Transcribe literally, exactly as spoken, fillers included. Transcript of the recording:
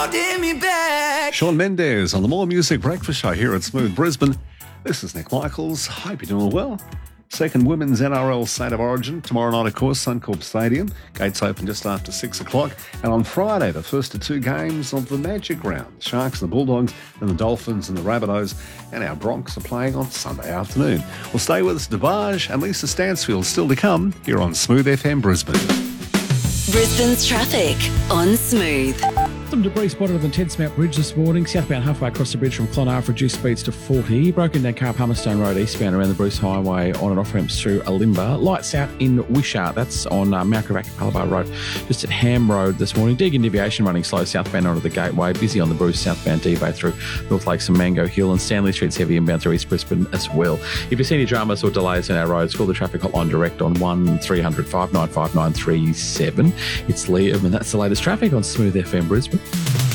holding me back. Shawn Mendes on the More Music Breakfast Show here at Smooth Brisbane. This is Nick Michaels. Hope you're doing well. Second Women's N R L State of Origin. Tomorrow night, of course, Suncorp Stadium. Gates open just after six o'clock. And on Friday, the first of two games of the Magic Round. The Sharks and the Bulldogs, and the Dolphins and the Rabbitohs. And our Bronx are playing on Sunday afternoon. Well, stay with us, Devage and Lisa Stansfield still to come here on Smooth F M Brisbane. Brisbane's traffic on Smooth. Some debris spotted on the Tedsmount Bridge this morning. Southbound halfway across the bridge from Clontarf, reduced speeds to forty. Broken down car Palmerstone Road eastbound around the Bruce Highway on and off ramps through Alimba. Lights out in Wishart. That's on uh, Mount Caravaca Palabar Road, just at Ham Road this morning. Deagon Deviation running slow southbound onto the Gateway. Busy on the Bruce southbound D-Bay through North Lakes and Mango Hill. And Stanley Street's heavy inbound through East Brisbane as well. If you see any dramas or delays on our roads, call the traffic hotline direct on one three hundred five nine five nine three seven. It's Liam, and that's the latest traffic on Smooth F M Brisbane.